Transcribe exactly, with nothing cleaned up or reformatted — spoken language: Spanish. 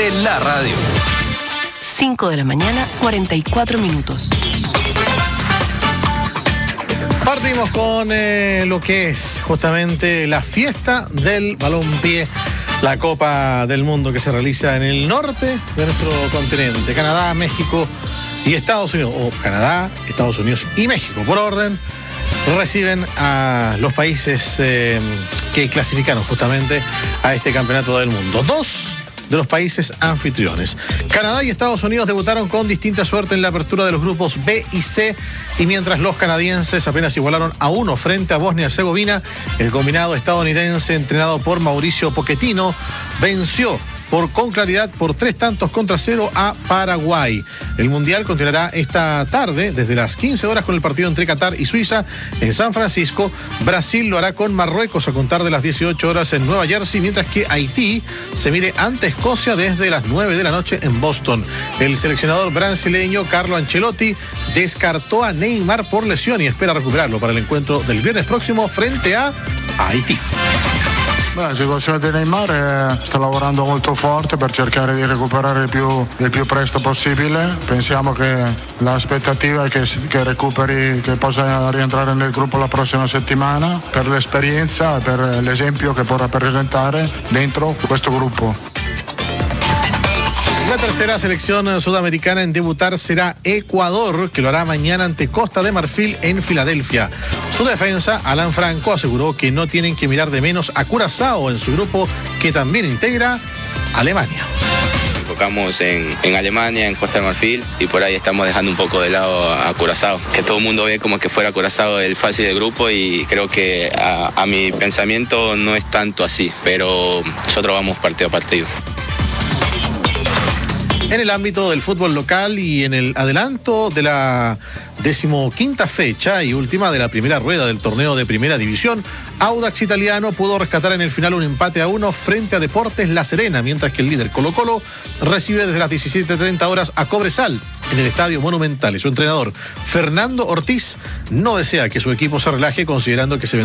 de la radio. cinco de la mañana, cuarenta y cuatro minutos. Partimos con eh, lo que es justamente la fiesta del balompié, la Copa del Mundo que se realiza en el norte de nuestro continente, Canadá, México y Estados Unidos, o Canadá, Estados Unidos y México, por orden, reciben a los países eh, que clasificaron justamente a este campeonato del mundo. Dos de los países anfitriones. Canadá y Estados Unidos debutaron con distinta suerte en la apertura de los grupos B y C, y mientras los canadienses apenas igualaron a uno frente a Bosnia y Herzegovina, el combinado estadounidense entrenado por Mauricio Pochettino venció por con claridad por tres tantos contra cero a Paraguay. El Mundial continuará esta tarde desde las quince horas con el partido entre Qatar y Suiza en San Francisco. Brasil lo hará con Marruecos a contar de las dieciocho horas en Nueva Jersey, mientras que Haití se mide ante Escocia desde las nueve de la noche en Boston. El seleccionador brasileño Carlo Ancelotti descartó a Neymar por lesión y espera recuperarlo para el encuentro del viernes próximo frente a Haití. Beh, la situazione di Neymar è, sta lavorando molto forte per cercare di recuperare il più, il più presto possibile. Pensiamo che l'aspettativa è che, che recuperi, che possa rientrare nel gruppo la prossima settimana per l'esperienza e per l'esempio che può rappresentare dentro questo gruppo. La tercera selección sudamericana en debutar será Ecuador, que lo hará mañana ante Costa de Marfil en Filadelfia. Su defensa, Alan Franco, aseguró que no tienen que mirar de menos a Curazao en su grupo, que también integra Alemania. Enfocamos en, en Alemania, en Costa de Marfil, y por ahí estamos dejando un poco de lado a Curazao. Que todo el mundo ve como que fuera Curazao el fácil del grupo, y creo que a, a mi pensamiento no es tanto así, pero nosotros vamos partido a partido. En el ámbito del fútbol local y en el adelanto de la decimoquinta fecha y última de la primera rueda del torneo de Primera División, Audax Italiano pudo rescatar en el final un empate a uno frente a Deportes La Serena, mientras que el líder Colo Colo recibe desde las diecisiete treinta horas a Cobresal en el Estadio Monumental. Y su entrenador, Fernando Ortiz, no desea que su equipo se relaje, considerando que se